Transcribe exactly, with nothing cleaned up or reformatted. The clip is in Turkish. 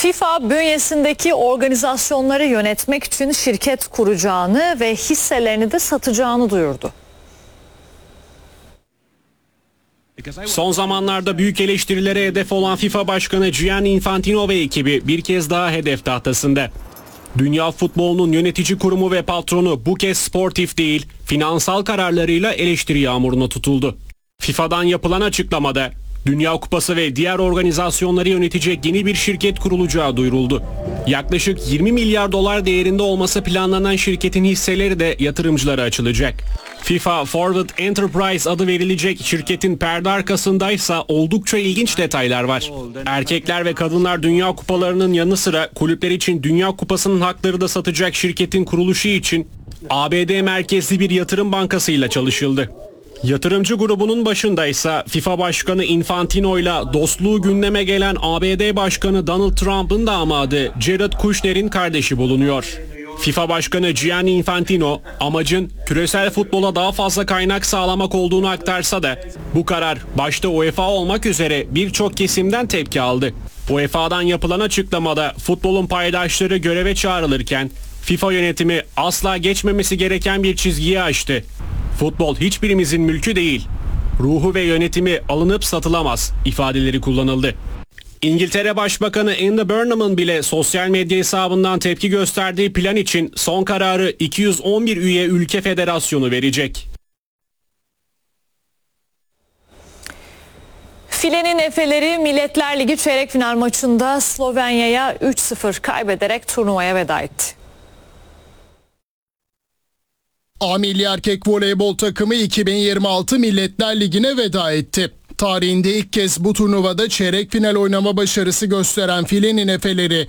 FIFA bünyesindeki organizasyonları yönetmek için şirket kuracağını ve hisselerini de satacağını duyurdu. Son zamanlarda büyük eleştirilere hedef olan FIFA Başkanı Gianni Infantino ve ekibi bir kez daha hedef tahtasında. Dünya futbolunun yönetici kurumu ve patronu bu kez sportif değil, finansal kararlarıyla eleştiri yağmuruna tutuldu. FIFA'dan yapılan açıklamada Dünya Kupası ve diğer organizasyonları yönetecek yeni bir şirket kurulacağı duyuruldu. Yaklaşık yirmi milyar dolar değerinde olması planlanan şirketin hisseleri de yatırımcılara açılacak. FIFA Forward Enterprise adı verilecek şirketin perde arkasındaysa oldukça ilginç detaylar var. Erkekler ve kadınlar Dünya Kupalarının yanı sıra kulüpler için Dünya Kupası'nın hakları da satacak şirketin kuruluşu için A B D merkezli bir yatırım bankasıyla çalışıldı. Yatırımcı grubunun başındaysa FIFA Başkanı Infantino ile dostluğu gündeme gelen A B D Başkanı Donald Trump'ın damadı Jared Kushner'in kardeşi bulunuyor. FIFA Başkanı Gianni Infantino amacın küresel futbola daha fazla kaynak sağlamak olduğunu aktarsa da bu karar başta UEFA olmak üzere birçok kesimden tepki aldı. UEFA'dan yapılan açıklamada futbolun paydaşları göreve çağrılırken FIFA yönetimi asla geçmemesi gereken bir çizgiyi aştı. Futbol hiçbirimizin mülkü değil. Ruhu ve yönetimi alınıp satılamaz ifadeleri kullanıldı. İngiltere Başbakanı Andy Burnham'ın bile sosyal medya hesabından tepki gösterdiği plan için son kararı iki yüz on bir üye ülke federasyonu verecek. Filenin Efeleri Milletler Ligi çeyrek final maçında Slovenya'ya üç sıfır kaybederek turnuvaya veda etti. A Milli Erkek Voleybol takımı iki bin yirmi altı Milletler Ligi'ne veda etti. Tarihinde ilk kez bu turnuvada çeyrek final oynama başarısı gösteren Filenin Efeleri